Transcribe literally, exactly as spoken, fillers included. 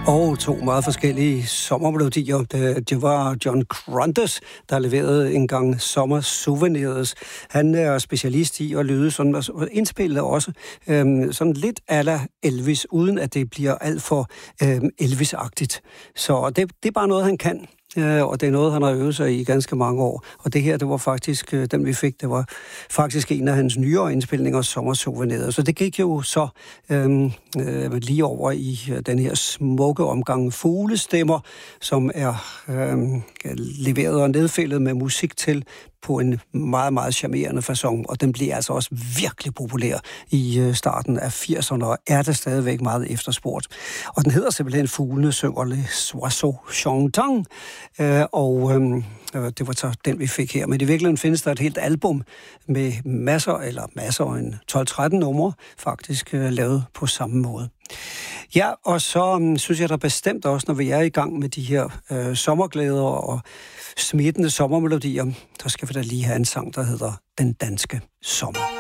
Og to meget forskellige sommermelodier. Det, det var John Gruntes, der leverede en gang Summer Souvenirs. Han er specialist i at lyde sådan, og indspille også øhm, sådan lidt a la Elvis, uden at det bliver alt for øhm, Elvis-agtigt. Så det, det er bare noget, han kan. Og det er noget, han har øvet sig i ganske mange år. Og det her, det var faktisk, den vi fik, det var faktisk en af hans nyere indspilninger, Summer Souvenirs. Så det gik jo så øhm, øh, lige over i den her smukke omgang fuglestemmer, som er øhm, leveret og nedfældet med musik til på en meget, meget charmerende facon, og den blev altså også virkelig populær i starten af firserne, og er det stadigvæk meget efterspurgt. Og den hedder simpelthen Fuglene synger Les Oiseaux Chantant, og øhm, det var så den, vi fik her. Men i virkeligheden findes der et helt album med masser, eller masser, en tolv tretten numre, faktisk øh, lavet på samme måde. Ja, og så um, synes jeg da bestemt også, når vi er i gang med de her øh, sommerglæder og smittende sommermelodier, der skal vi da lige have en sang, der hedder Den Danske Sommer.